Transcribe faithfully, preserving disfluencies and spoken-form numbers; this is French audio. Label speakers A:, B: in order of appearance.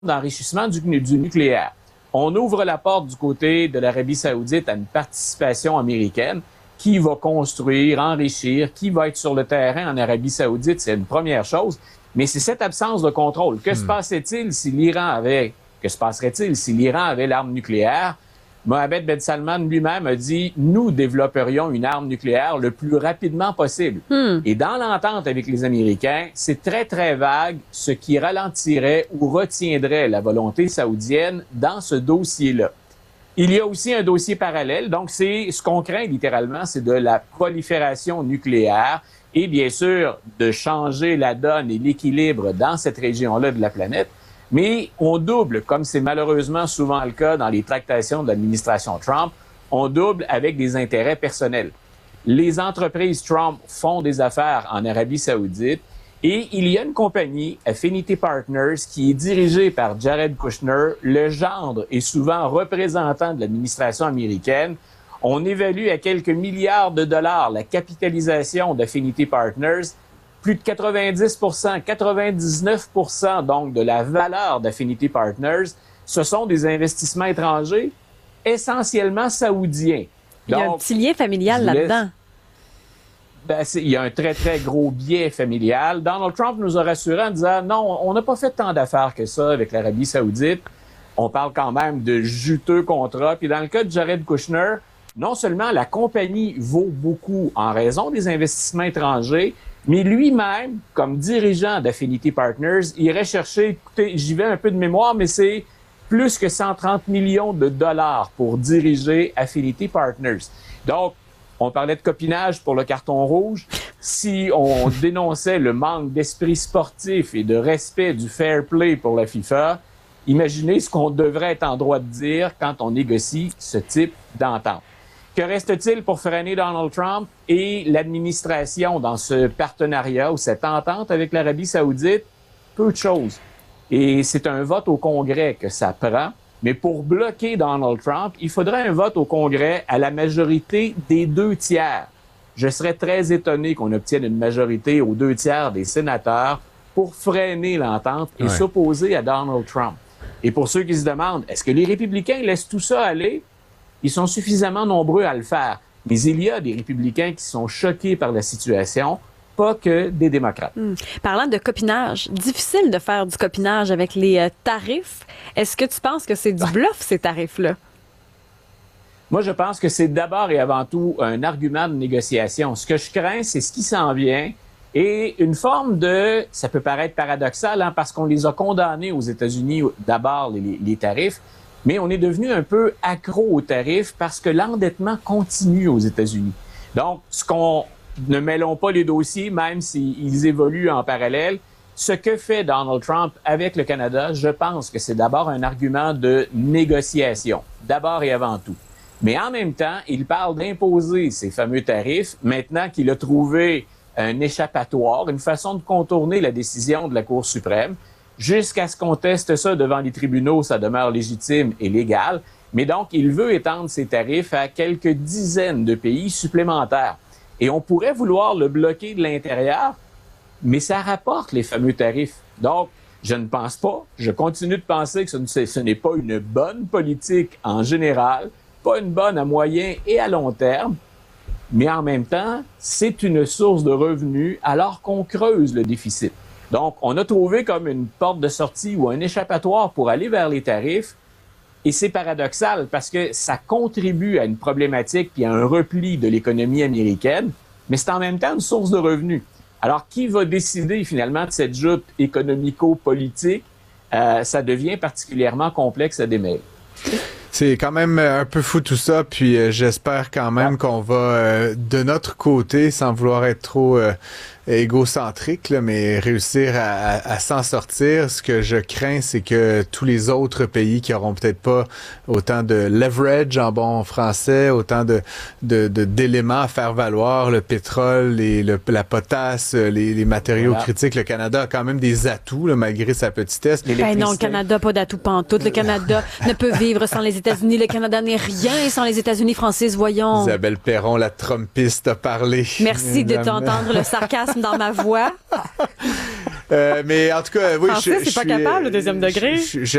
A: d'enrichissement du, du nucléaire. On ouvre la porte du côté de l'Arabie saoudite à une participation américaine qui va construire, enrichir, qui va être sur le terrain en Arabie saoudite, c'est une première chose. Mais c'est cette absence de contrôle. Que mmh. se passait-il si l'Iran avait, que se passerait-il si l'Iran avait l'arme nucléaire? Mohammed Ben Salman lui-même a dit « Nous développerions une arme nucléaire le plus rapidement possible. Mm. » Et dans l'entente avec les Américains, c'est très, très vague ce qui ralentirait ou retiendrait la volonté saoudienne dans ce dossier-là. Il y a aussi un dossier parallèle. Donc, c'est ce qu'on craint littéralement, c'est de la prolifération nucléaire et bien sûr de changer la donne et l'équilibre dans cette région-là de la planète. Mais on double, comme c'est malheureusement souvent le cas dans les tractations de l'administration Trump, on double avec des intérêts personnels. Les entreprises Trump font des affaires en Arabie saoudite et il y a une compagnie, Affinity Partners, qui est dirigée par Jared Kushner, le gendre et souvent représentant de l'administration américaine. On évalue à quelques milliards de dollars la capitalisation d'Affinity Partners. Plus de quatre-vingt-dix pour cent, quatre-vingt-dix-neuf pour cent donc de la valeur d'Affinity Partners, ce sont des investissements étrangers, essentiellement saoudiens.
B: Il y a un petit lien familial laisse... là-dedans.
A: Ben, il y a un très, très gros biais familial. Donald Trump nous a rassurés en disant « Non, on n'a pas fait tant d'affaires que ça avec l'Arabie saoudite. On parle quand même de juteux contrats. » Puis dans le cas de Jared Kushner, non seulement la compagnie vaut beaucoup en raison des investissements étrangers, mais lui-même, comme dirigeant d'Affinity Partners, irait chercher, écoutez, j'y vais un peu de mémoire, mais c'est plus que cent trente millions de dollars pour diriger Affinity Partners. Donc, on parlait de copinage pour le carton rouge. Si on dénonçait le manque d'esprit sportif et de respect du fair play pour la FIFA, imaginez ce qu'on devrait être en droit de dire quand on négocie ce type d'entente. Que reste-t-il pour freiner Donald Trump et l'administration dans ce partenariat ou cette entente avec l'Arabie saoudite? Peu de choses. Et c'est un vote au Congrès que ça prend. Mais pour bloquer Donald Trump, il faudrait un vote au Congrès à la majorité des deux tiers. Je serais très étonné qu'on obtienne une majorité aux deux tiers des sénateurs pour freiner l'entente et ouais. s'opposer à Donald Trump. Et pour ceux qui se demandent, est-ce que les républicains laissent tout ça aller? Ils sont suffisamment nombreux à le faire. Mais il y a des républicains qui sont choqués par la situation, pas que des démocrates.
B: Hum. Parlant de copinage, difficile de faire du copinage avec les euh, tarifs. Est-ce que tu penses que c'est du bluff, ces tarifs-là?
A: Moi, je pense que c'est d'abord et avant tout un argument de négociation. Ce que je crains, c'est ce qui s'en vient et une forme de... Ça peut paraître paradoxal, hein, parce qu'on les a condamnés aux États-Unis d'abord, les, les tarifs, mais on est devenu un peu accro aux tarifs parce que l'endettement continue aux États-Unis. Donc, ce qu'on ne mêlons pas les dossiers, même s'ils évoluent en parallèle, ce que fait Donald Trump avec le Canada, je pense que c'est d'abord un argument de négociation, d'abord et avant tout. Mais en même temps, il parle d'imposer ces fameux tarifs maintenant qu'il a trouvé un échappatoire, une façon de contourner la décision de la Cour suprême. Jusqu'à ce qu'on teste ça devant les tribunaux, ça demeure légitime et légal. Mais donc, il veut étendre ses tarifs à quelques dizaines de pays supplémentaires. Et on pourrait vouloir le bloquer de l'intérieur, mais ça rapporte les fameux tarifs. Donc, je ne pense pas, je continue de penser que ce, ce n'est pas une bonne politique en général, pas une bonne à moyen et à long terme, mais en même temps, c'est une source de revenus alors qu'on creuse le déficit. Donc, on a trouvé comme une porte de sortie ou un échappatoire pour aller vers les tarifs. Et c'est paradoxal parce que ça contribue à une problématique puis à un repli de l'économie américaine, mais c'est en même temps une source de revenus. Alors, qui va décider finalement de cette joute économico-politique? Euh, ça devient particulièrement complexe à démêler.
C: C'est quand même un peu fou tout ça, puis euh, j'espère quand même ah. qu'on va, euh, de notre côté, sans vouloir être trop euh, égocentrique, là, mais réussir à, à, à s'en sortir. Ce que je crains, c'est que tous les autres pays qui auront peut-être pas autant de leverage en bon français, autant de, de, de d'éléments à faire valoir, le pétrole, les, le, la potasse, les, les matériaux voilà. critiques. Le Canada a quand même des atouts, là, malgré sa petitesse.
B: Ben non, le Canada pas d'atouts pantoute. Le Canada ne peut vivre sans les États-Unis. Le Canada n'est rien sans les États-Unis, Francis, voyons.
C: Isabelle Perron, la Trumpiste, a parlé.
B: Merci de t'entendre le sarcasme dans ma voix.
C: Euh, mais en tout cas, oui,
B: Francis,
C: je, je
B: c'est pas
C: suis,
B: capable, le deuxième degré.
C: Je, je,